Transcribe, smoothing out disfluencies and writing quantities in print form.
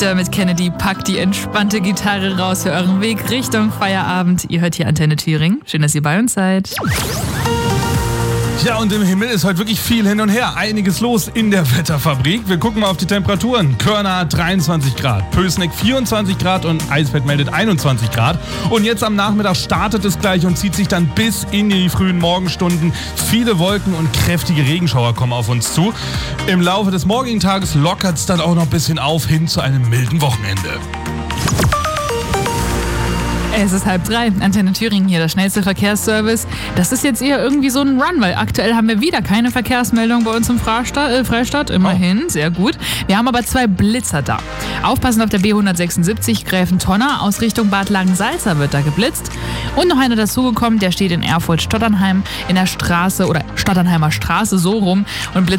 Dermot Kennedy packt die entspannte Gitarre raus für euren Weg Richtung Feierabend. Ihr hört hier Antenne Thüringen. Schön, dass ihr bei uns seid. Ja, und im Himmel ist heute wirklich viel hin und her. Einiges los in der Wetterfabrik. Wir gucken mal auf die Temperaturen. Körner hat 23 Grad, Pößneck 24 Grad und Eisfeld meldet 21 Grad. Und jetzt am Nachmittag startet es gleich und zieht sich dann bis in die frühen Morgenstunden. Viele Wolken und kräftige Regenschauer kommen auf uns zu. Im Laufe des morgigen Tages lockert es dann auch noch ein bisschen auf hin zu einem milden Wochenende. Es ist 2:30, Antenne Thüringen hier, der schnellste Verkehrsservice. Das ist jetzt eher irgendwie so ein Run, weil aktuell haben wir wieder keine Verkehrsmeldung bei uns im Freistaat, immerhin, sehr gut. Wir haben aber 2 Blitzer da. Aufpassen auf der B176 Gräfentonner, aus Richtung Bad Langensalza wird da geblitzt. Und noch einer dazugekommen, der steht in Erfurt-Stotternheim in der Straße oder Stotternheimer Straße so rum und blitzt